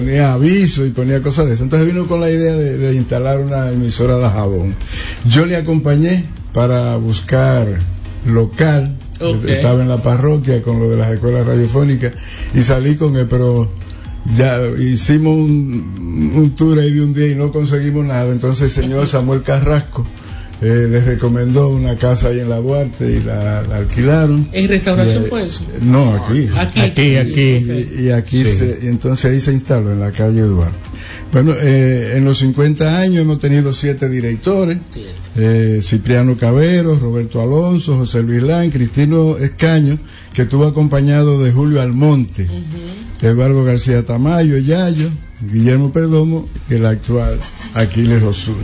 ponía avisos y ponía cosas de eso. Entonces vino con la idea de instalar una emisora de Jabón. Yo le acompañé para buscar local. Estaba en la parroquia con lo de las escuelas radiofónicas y salí con él, pero ya hicimos un tour ahí de un día y no conseguimos nada. Entonces el señor Samuel Carrasco les recomendó una casa ahí en la Duarte y la alquilaron. ¿En restauración fue eso? No, aquí. Okay. Y aquí sí. Y entonces ahí se instaló en la calle Duarte. Bueno, en los 50 años hemos tenido 7 directores: Cipriano Cabero, Roberto Alonso, José Luis Lán, Cristino Escaño, que estuvo acompañado de Julio Almonte, Eduardo García Tamayo, Yayo, Guillermo Perdomo y el actual Aquiles Osuna.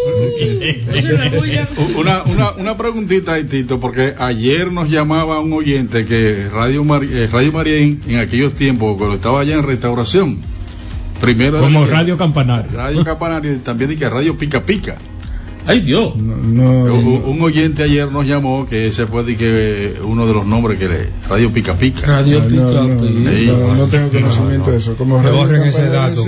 Una preguntita ahí, Tito, porque ayer nos llamaba un oyente que Radio Marién en aquellos tiempos, cuando estaba allá en restauración, primero como Radio Campanario. Radio Campanario y también que Radio Pica Pica. ¡Ay, Dios! Un oyente ayer nos llamó que ese fue uno de los nombres que le... Radio Pica Pica. Radio Pica Pica. No tengo conocimiento de eso. Como borren ese dato.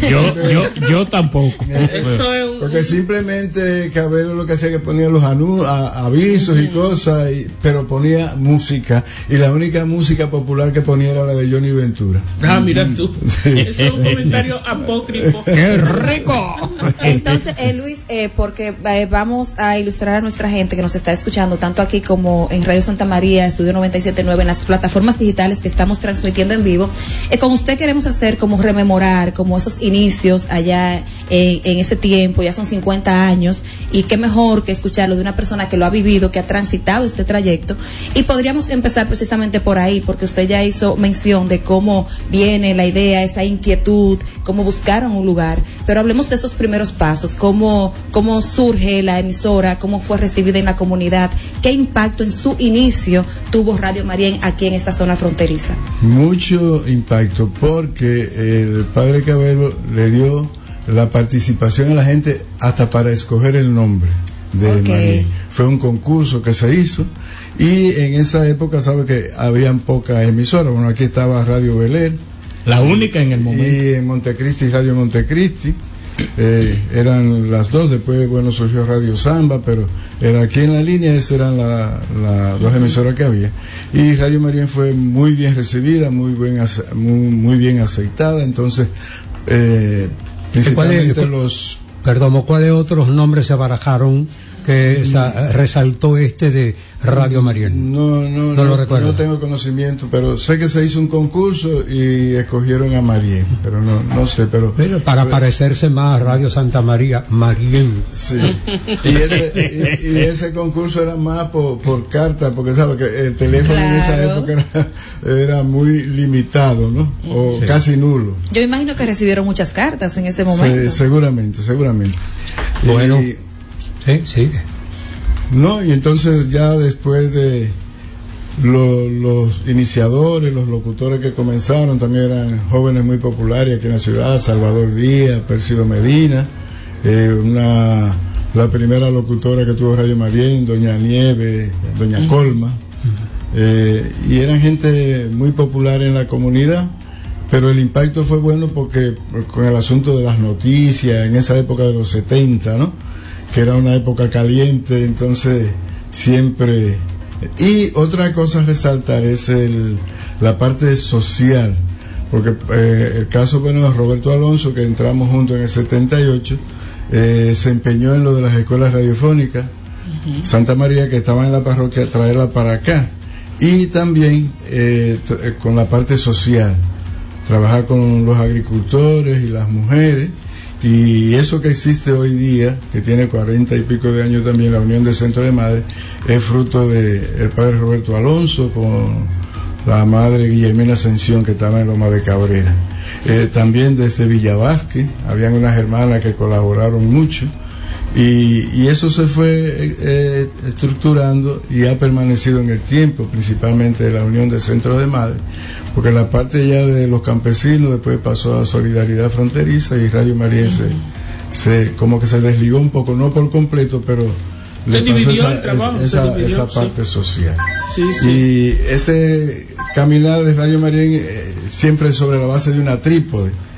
Yo tampoco. Porque simplemente Cabello lo que hacía que ponía los avisos y cosas, pero ponía música. Y la única música popular que ponía era la de Johnny Ventura. Mira tú. Sí. Eso es un comentario apócrifo. ¡Qué rico! Entonces, Luis, porque vamos a ilustrar a nuestra gente que nos está escuchando tanto aquí como en Radio Santa María, Estudio 97.9, en las plataformas digitales que estamos transmitiendo en vivo. Con usted queremos hacer como rememorar como esos inicios allá en ese tiempo, ya son 50 años, y qué mejor que escucharlo de una persona que lo ha vivido, que ha transitado este trayecto. Y podríamos empezar precisamente por ahí, porque usted ya hizo mención de cómo viene la idea, esa inquietud, cómo buscaron un lugar, pero hablemos de esos primeros pasos, cómo surge la emisora, cómo fue recibida en la comunidad, qué impacto en su inicio tuvo Radio Marién aquí en esta zona fronteriza. Mucho impacto, porque el padre Cabello le dio la participación a la gente hasta para escoger el nombre de Marién. Fue un concurso que se hizo y en esa época sabe que habían pocas emisoras. Bueno, aquí estaba Radio Beler, la única en el momento, y en Montecristi Radio Montecristi. Eran las dos, después surgió Radio Samba, pero era aquí en la línea, esas eran las dos emisoras que había, y Radio Marién fue muy bien recibida, muy bien aceitada. Entonces principalmente ¿cuáles otros nombres se barajaron que resaltó de Radio Marién? No lo recuerdo. No tengo conocimiento, pero sé que se hizo un concurso y escogieron a Marién, pero no sé, pero para parecerse más a Radio Santa María, Marién. Sí. Y ese concurso era más por carta, porque sabe que el teléfono en esa época era muy limitado, ¿no? O casi nulo. Yo imagino que recibieron muchas cartas en ese momento. Sí, seguramente. Bueno. Sí. No, y entonces ya después de los iniciadores, los locutores que comenzaron, también eran jóvenes muy populares aquí en la ciudad: Salvador Díaz, Pérsido Medina, la primera locutora que tuvo Radio Marién, Doña Nieve, Doña Colma, y eran gente muy popular en la comunidad. Pero el impacto fue bueno porque con el asunto de las noticias, en esa época de los 70, ¿no?, que era una época caliente, entonces siempre... Y otra cosa a resaltar es la parte social, porque el caso de Roberto Alonso, que entramos juntos en el 78, se empeñó en lo de las escuelas radiofónicas, Santa María, que estaba en la parroquia, traerla para acá, y también con la parte social, trabajar con los agricultores y las mujeres. Y eso que existe hoy día, que tiene 40 y pico de años también, la Unión de Centro de Madres, es fruto del padre Roberto Alonso con la madre Guillermina Ascensión, que estaba en Loma de Cabrera. También desde Villavasque, habían unas hermanas que colaboraron mucho, y eso se fue estructurando y ha permanecido en el tiempo, principalmente de la Unión de Centro de Madres, porque la parte ya de los campesinos después pasó a Solidaridad Fronteriza, y Radio Marién se como que se desligó un poco, no por completo, pero le pasó esa parte social. Y ese caminar de Radio Marién siempre sobre la base de una trípode,